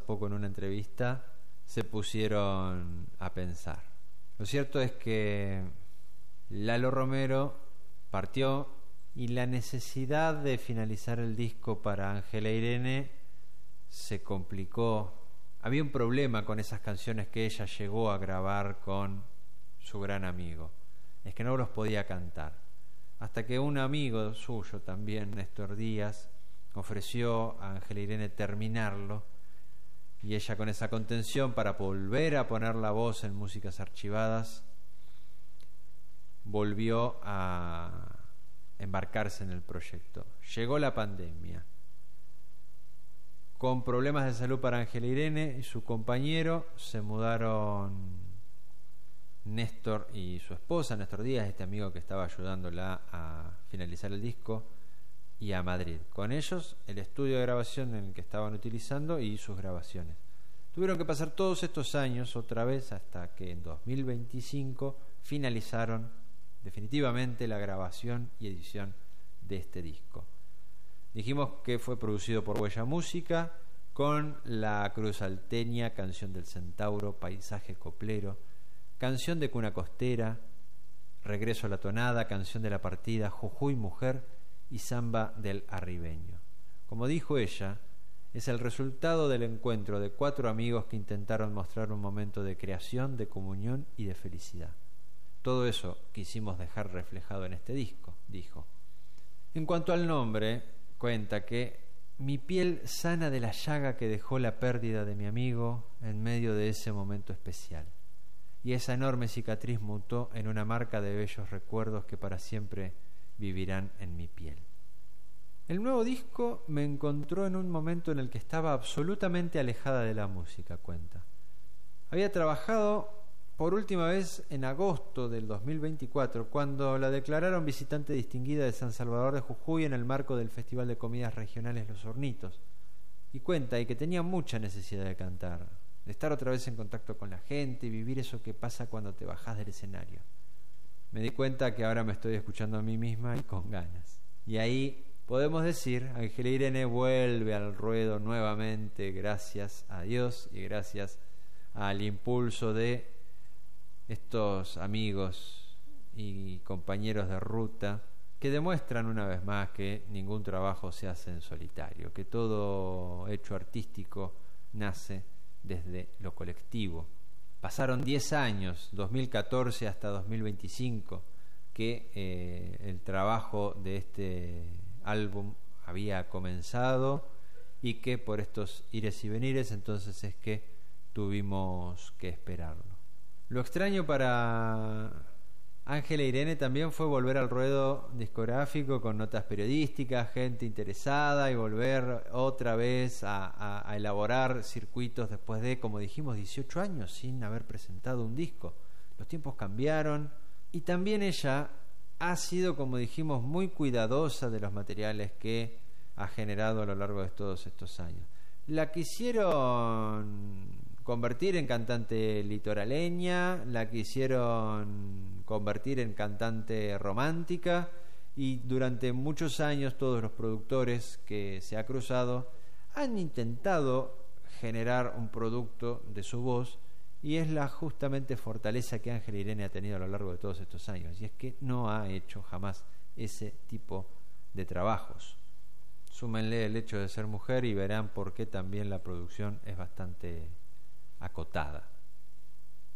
poco en una entrevista, se pusieron a pensar. Lo cierto es que Lalo Romero partió y la necesidad de finalizar el disco para Ángela Irene se complicó. Había un problema con esas canciones que ella llegó a grabar con su gran amigo, es que no los podía cantar, hasta que un amigo suyo también, Néstor Díaz, ofreció a Ángela Irene terminarlo, y ella, con esa contención para volver a poner la voz en Músicas Archivadas, volvió a embarcarse en el proyecto. Llegó la pandemia, con problemas de salud para Ángela Irene y su compañero. Se mudaron Néstor y su esposa, Néstor Díaz, este amigo que estaba ayudándola a finalizar el disco, y a Madrid. Con ellos el estudio de grabación en el que estaban utilizando y sus grabaciones. Tuvieron que pasar todos estos años otra vez hasta que en 2025 finalizaron definitivamente la grabación y edición de este disco. Dijimos que fue producido por Huella Música, con La Cruz Salteña, Canción del Centauro, Paisaje Coplero, Canción de Cuna Costera, Regreso a la Tonada, Canción de la Partida, Jujuy Mujer y Samba del Arribeño. Como dijo ella, es el resultado del encuentro de 4 amigos que intentaron mostrar un momento de creación, de comunión y de felicidad. Todo eso quisimos dejar reflejado en este disco, dijo. En cuanto al nombre, cuenta que mi piel sana de la llaga que dejó la pérdida de mi amigo en medio de ese momento especial, y esa enorme cicatriz mutó en una marca de bellos recuerdos que para siempre vivirán en mi piel. El nuevo disco me encontró en un momento en el que estaba absolutamente alejada de la música, cuenta. Había trabajado por última vez en agosto del 2024, cuando la declararon visitante distinguida de San Salvador de Jujuy en el marco del Festival de Comidas Regionales Los Hornitos. Y cuenta, y que tenía mucha necesidad de cantar, de estar otra vez en contacto con la gente y vivir eso que pasa cuando te bajás del escenario. Me di cuenta que ahora me estoy escuchando a mí misma y con ganas. Y ahí podemos decir, Ángela Irene vuelve al ruedo nuevamente, gracias a Dios y gracias al impulso de estos amigos y compañeros de ruta, que demuestran una vez más que ningún trabajo se hace en solitario, que todo hecho artístico nace desde lo colectivo. Pasaron 10 años, 2014 hasta 2025, que el trabajo de este álbum había comenzado, y que por estos ires y venires entonces es que tuvimos que esperarlo. Lo extraño para Ángela Irene también fue volver al ruedo discográfico con notas periodísticas, gente interesada, y volver otra vez a elaborar circuitos después de, como dijimos, 18 años sin haber presentado un disco. Los tiempos cambiaron, y también ella ha sido, como dijimos, muy cuidadosa de los materiales que ha generado a lo largo de todos estos años. La quisieron convertir en cantante litoraleña, la quisieron convertir en cantante romántica, y durante muchos años todos los productores que se ha cruzado han intentado generar un producto de su voz, y es la justamente fortaleza que Ángela Irene ha tenido a lo largo de todos estos años, y es que no ha hecho jamás ese tipo de trabajos. Súmenle el hecho de ser mujer y verán por qué también la producción es bastante acotada.